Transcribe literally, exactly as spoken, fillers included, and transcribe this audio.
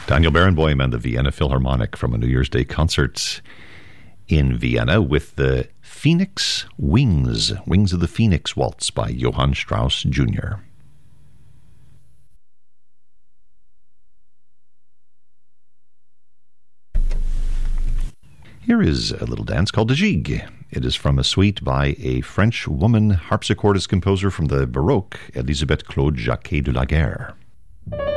Daniel Barenboim and the Vienna Philharmonic from a New Year's Day concert in Vienna with the Phoenix Wings, Wings of the Phoenix Waltz by Johann Strauss Junior Here is a little dance called the Gigue. It is from a suite by a French woman harpsichordist composer from the Baroque, Elisabeth Claude Jacquet de la Guerre.